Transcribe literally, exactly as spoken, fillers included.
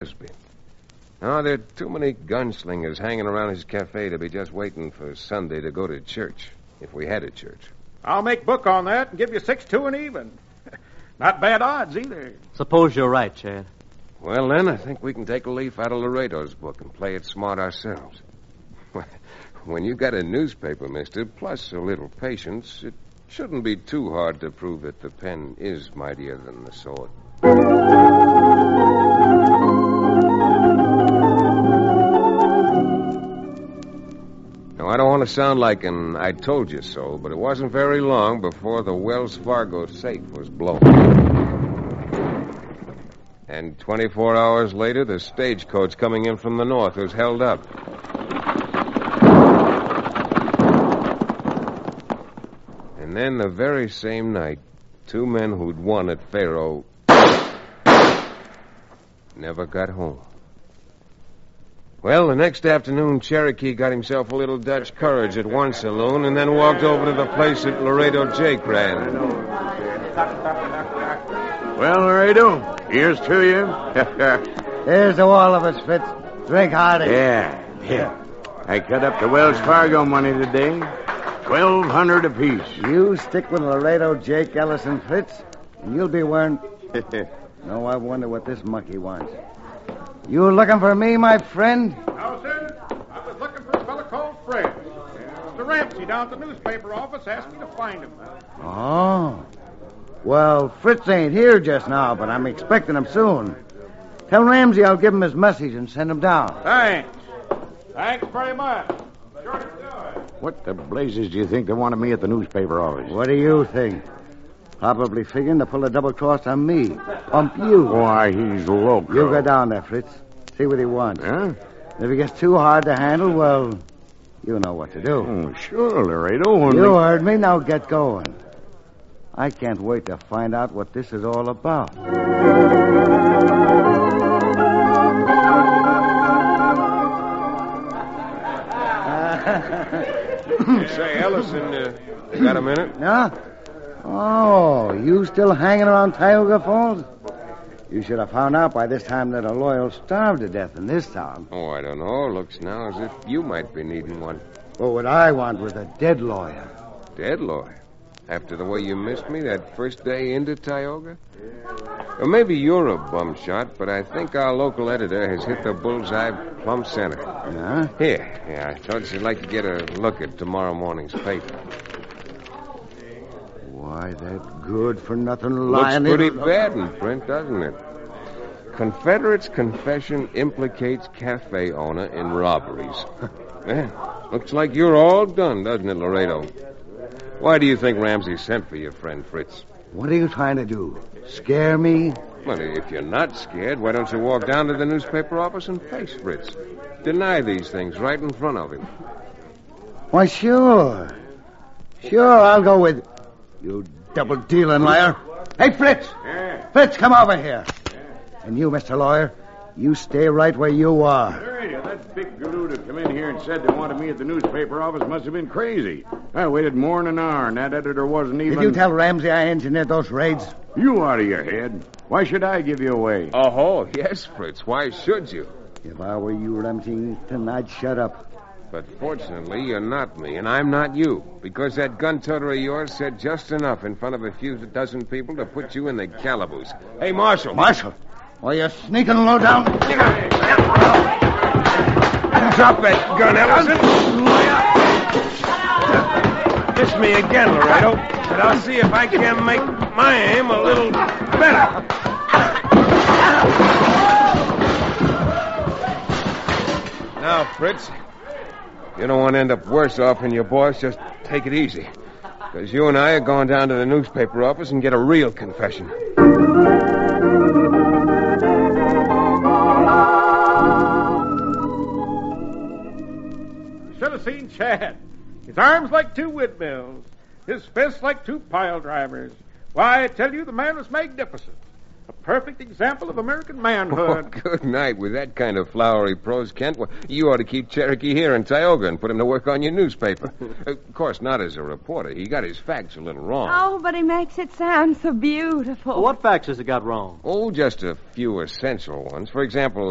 No, there are too many gunslingers hanging around his cafe to be just waiting for Sunday to go to church, if we had a church. I'll make book on that and give you six, two, and even. Not bad odds, either. Suppose you're right, Chad. Well, then, I think we can take a leaf out of Laredo's book and play it smart ourselves. When you got a newspaper, mister, plus a little patience, it shouldn't be too hard to prove that the pen is mightier than the sword. Now, I don't want to sound like an I told you so, but it wasn't very long before the Wells Fargo safe was blown. And twenty-four hours later, the stagecoach coming in from the north was held up. And then the very same night, two men who'd won at Faro never got home. Well, the next afternoon, Cherokee got himself a little Dutch courage at one saloon and then walked over to the place that Laredo Jake ran. Well, Laredo, here's to you. Here's to all of us, Fitz. Drink hearty. Yeah, yeah. I cut up the Wells Fargo money today. Twelve hundred apiece. You stick with Laredo, Jake, Ellison, Fitz, and you'll be wearing... No, I wonder what this monkey wants. You looking for me, my friend? No, sir. I was looking for a fellow called Fred. Mister Ramsey down at the newspaper office asked me to find him. Oh. Well, Fritz ain't here just now, but I'm expecting him soon. Tell Ramsey I'll give him his message and send him down. Thanks. Thanks very much. Sure to do it. What the blazes do you think they wanted me at the newspaper office? What do you think? Probably figuring to pull a double cross on me. Pump you. Why, he's loco. You go down there, Fritz. See what he wants. Huh? If he gets too hard to handle, well, you know what to do. Oh, sure, Laredo. Only... You heard me. Now get going. I can't wait to find out what this is all about. Say, Ellison, uh, you got a minute? Huh? Oh, you still hanging around Tioga Falls? You should have found out by this time that a lawyer starved to death in this town. Oh, I don't know. Looks now as if you might be needing one. Well, what I want was a dead lawyer. Dead lawyer? After the way you missed me that first day into Tioga? Or maybe you're a bum shot, but I think our local editor has hit the bullseye plumb center. Huh? Here, yeah, I thought you'd like to get a look at tomorrow morning's paper. Why, that good-for-nothing Looks lying... pretty bad in print, doesn't it? Confederate's confession implicates cafe owner in robberies. Yeah, looks like you're all done, doesn't it, Laredo? Why do you think Ramsey sent for your friend Fritz? What are you trying to do? Scare me? Well, if you're not scared, why don't you walk down to the newspaper office and face Fritz? Deny these things right in front of him. Why, sure. Sure, I'll go with... You double-dealing liar. Hey, Fritz! Yeah. Fritz, come over here. Yeah. And you, Mister Lawyer, you stay right where you are. Sure, yeah, that big galoot who come in here and said they wanted me at the newspaper office must have been crazy. I waited more than an hour, and that editor wasn't even... Did you tell Ramsey I engineered those raids? You out of your head. Why should I give you away? Oh, yes, Fritz. Why should you? If I were you, Remington, I'd shut up. But fortunately, you're not me, and I'm not you, because that gun-toter of yours said just enough in front of a few dozen people to put you in the calaboose. Hey, Marshal. Marshal? Why, you're sneaking low down. Drop that gun, Ellison. Miss me again, Laredo, but I'll see if I can make my aim a little better. Now, Fritz, you don't want to end up worse off than your boss. Just take it easy. Because you and I are going down to the newspaper office and get a real confession. Should have seen Chad. His arms like two windmills. His fists like two pile drivers. Why, I tell you, the man was magnificent. A perfect example of American manhood. Oh, good night. With that kind of flowery prose, Kent, well, you ought to keep Cherokee here in Tioga and put him to work on your newspaper. Of course, not as a reporter. He got his facts a little wrong. Oh, but he makes it sound so beautiful. What facts has he got wrong? Oh, just a few essential ones. For example,